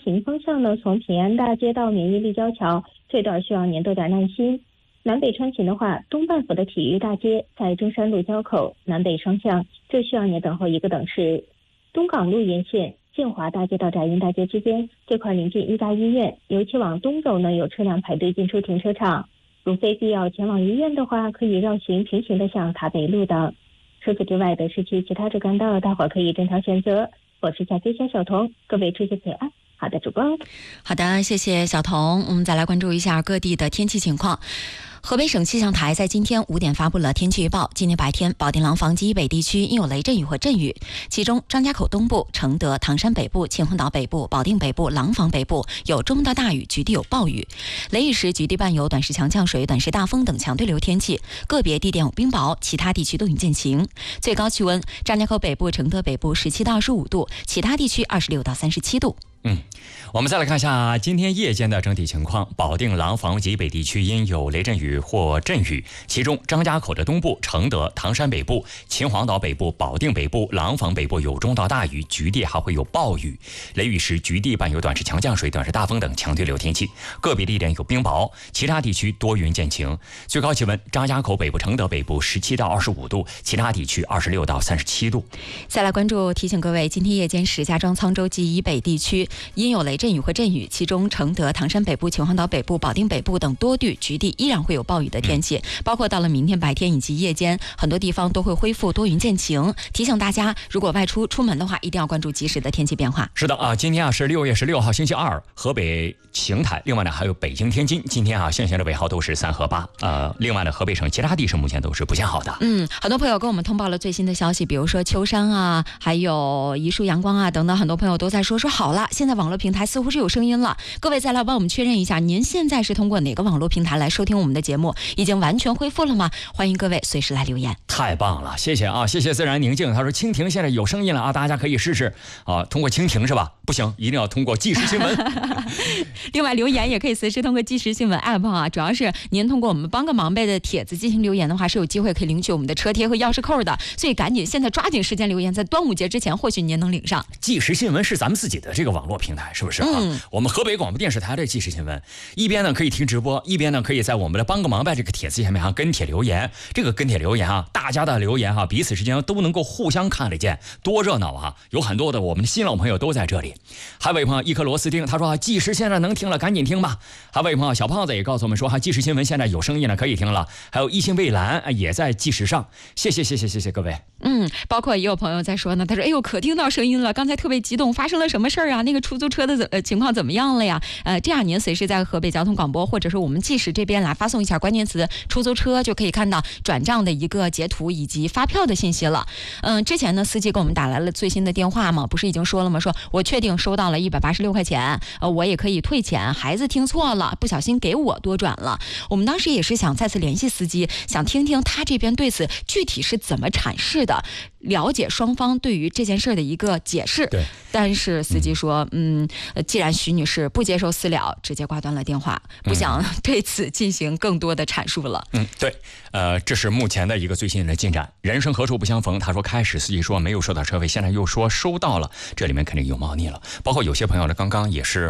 行方向呢，从平安大街到免疫力交桥这段需要您多点耐心。南北穿行的话，东半府的体育大街在中山路交口南北双向，这需要您等候一个等时。东港路沿线建华大街到展云大街之间，这块临近医大医院，尤其往东走呢，有车辆排队进出停车场。如非必要前往医院的话，可以绕行平行的向塔北路等。除此之外的市区其他主干道，大伙可以正常选择。我是小飞侠小童，各位出行平安。好的，主播。 好的，谢谢小童。我们再来关注一下各地的天气情况。河北省气象台在今天5点发布了天气预报。今天白天，保定廊坊及以北地区应有雷阵雨或阵雨，其中张家口东部、承德、唐山北部、秦皇岛北部、保定北部、廊坊北部有中到大雨，局地有暴雨。雷雨时，局地伴有短时强降水、短时大风等强对流天气，个别地点有冰雹，其他地区多云见晴。最高气温，张家口北部、承德北部17到25度，其他地区26到37度。 我们再来看一下今天夜间的整体情况。保定廊坊及北地区因有雷阵雨或阵雨，其中张家口的东部、承德、唐山北部、秦皇岛北部、保定北部、廊坊北部有中到大雨，局地还会有暴雨。雷雨时，局地伴有短时强降水、短时大风等强对流天气，个别地点有冰雹，其他地区多云见晴。最高气温，张家口北部、承德北部17到25度，其他地区26到37度。 再来关注，提醒各位，今天夜间石家庄、沧州及以北地区因有雷阵雨或阵雨，其中承德、唐山北部、秦皇岛北部、保定北部等多地局地依然会有暴雨的天气，包括到了明天白天以及夜间，很多地方都会恢复多云见晴。提醒大家，如果外出门的话，一定要关注及时的天气变化。 是的啊，今天是6月16号星期二，河北邢台，另外呢还有北京、天津，今天现行的尾号都是3和8。另外呢，河北省其他地省目前都是不见好的。 很多朋友跟我们通报了最新的消息，比如说秋山啊，还有一束阳光啊等等，很多朋友都在说好了，现在网络平台似乎是有声音了。各位再来帮我们确认一下，您现在是通过哪个网络平台来收听我们的节目？已经完全恢复了吗？欢迎各位随时来留言。 太棒了，谢谢啊，谢谢自然宁静。他说蜻蜓现在有声音了啊，大家可以试试啊，通过蜻蜓是吧？不行，一定要通过即时新闻。 另外留言也可以随时通过即时新闻 app 啊，主要是您通过我们帮个忙呗的帖子进行留言的话，是有机会可以领取我们的车贴和钥匙扣的，所以赶紧现在抓紧时间留言，在端午节之前或许您能领上。 即时新闻是咱们自己的这个网络平台，是不是啊？我们河北广播电视台的即时新闻，一边呢可以听直播，一边呢可以在我们的帮个忙呗这个帖子下面跟帖留言。这个跟帖留言大家的留言彼此之间都能够互相看得见，多热闹啊！有很多的我们的新老朋友都在这里。还有一位朋友一颗螺丝钉，他说即时现在能听了，赶紧听吧。还有一位朋友小胖子也告诉我们说即时新闻现在有声音了，可以听了。还有一心蔚蓝也在即时上，谢谢各位。 包括也有朋友在说呢，他说哎呦可听到声音了，刚才特别激动，发生了什么事儿啊？那个出租车的情况怎么样了呀？这样您随时在河北交通广播或者是我们即时这边来发送一下关键词出租车，就可以看到转账的一个截图以及发票的信息了。之前呢司机给我们打来了最新的电话嘛，不是已经说了吗？说我确定收到了186块钱，我也可以退钱，孩子听错了，不小心给我多转了。我们当时也是想再次联系司机，想听听他这边对此具体是怎么阐释的，了解双方对于这件事的一个解释。 对， 但是司机说既然徐女士不接受私了，直接挂断了电话，不想对此进行更多的阐述了。 对，这是目前的一个最新的进展。人生何处不相逢，他说开始司机说没有收到车费，现在又说收到了，这里面肯定有猫腻了。包括有些朋友呢刚刚也是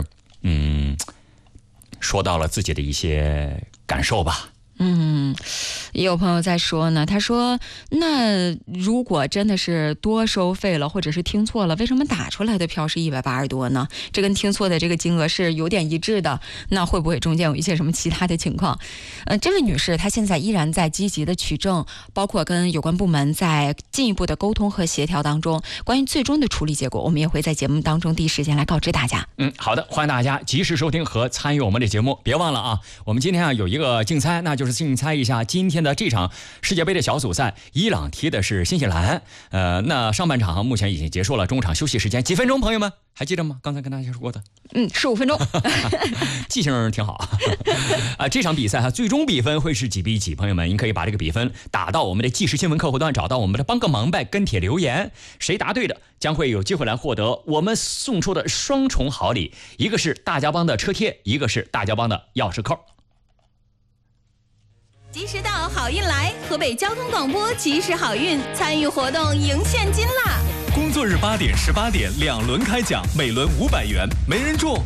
说到了自己的一些感受吧。 也有朋友在说呢，他说那如果真的是多收费了，或者是听错了，为什么打出来的票是180多呢？这跟听错的这个金额是有点一致的，那会不会中间有一些什么其他的情况？这位女士她现在依然在积极的取证，包括跟有关部门在进一步的沟通和协调当中，关于最终的处理结果，我们也会在节目当中第一时间来告知大家。 好的，欢迎大家及时收听和参与我们的节目。别忘了啊，我们今天有一个竞猜，那就是竞猜一下今天的这场世界杯的小组赛，伊朗踢的是新西兰。那上半场目前已经结束了，中场休息时间几分钟，朋友们还记得吗？刚才跟大家说过的 ，15分钟。 记性挺好这场比赛最终比分会是几比几？朋友们，您可以把这个比分打到我们的即时新闻客户端，找到我们的帮个忙呗跟帖留言，谁答对的将会有机会来获得我们送出的双重好礼，一个是大家帮的车贴，一个是大家帮的钥匙扣。 及时到，好运来！河北交通广播及时好运，参与活动赢现金啦！ 工作日8点、18点2轮开奖，每轮500元，没人中。